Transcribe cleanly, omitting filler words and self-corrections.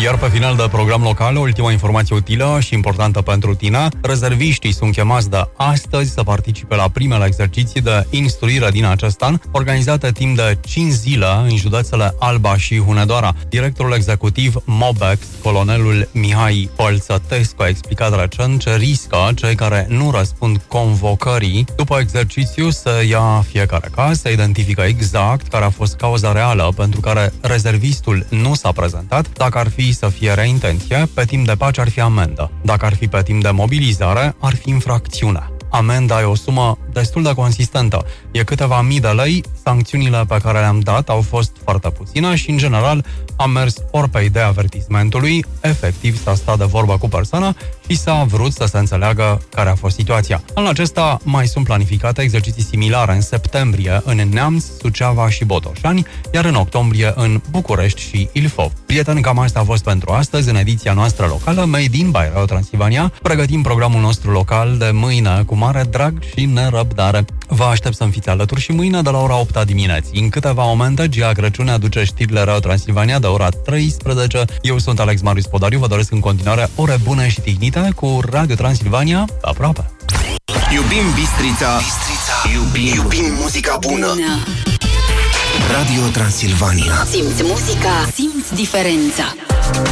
Iar pe final de program local, ultima informație utilă și importantă pentru tine. Rezerviștii sunt chemați de astăzi să participe la primele exerciții de instruire din acest an, organizate timp de 5 zile în județele Alba și Hunedoara. Directorul executiv Mobex, colonelul Mihai Pălțătescu, a explicat recent ce riscă cei care nu răspund convocării. După exercițiu să ia fiecare caz, să identifică exact care a fost cauza reală pentru care rezervistul nu s-a prezentat. Dacă ar fi să fie reintenție, pe timp de pace ar fi amendă. Dacă ar fi pe timp de mobilizare, ar fi infracțiune. Amenda e o sumă destul de consistentă. E câteva mii de lei, sancțiunile pe care le-am dat au fost foarte puține și, în general, am mers ori pe ideea avertismentului, efectiv s-a stat de vorbă cu persoana și s-a vrut să se înțeleagă care a fost situația. Anul acesta mai sunt planificate exerciții similare în septembrie în Neamț, Suceava și Botoșani, iar în octombrie în București și Ilfov. Prieteni, cam asta a fost pentru astăzi în ediția noastră locală Made in by Radio Transilvania. Pregătim programul nostru local de mâine cu mare drag și nerăbdare. Vă aștept să-mi fiți alături și mâine de la ora 8 dimineții. În câteva momente, Gia Crăciune aduce știrile Radio Transilvania de ora 13. Eu sunt Alex Marius Podariu, vă doresc în continuare ore bune și tihnite cu Radio Transilvania aproape. Iubim Bistrița, iubim muzica bună. Radio Transilvania. Simți muzica, simți diferența.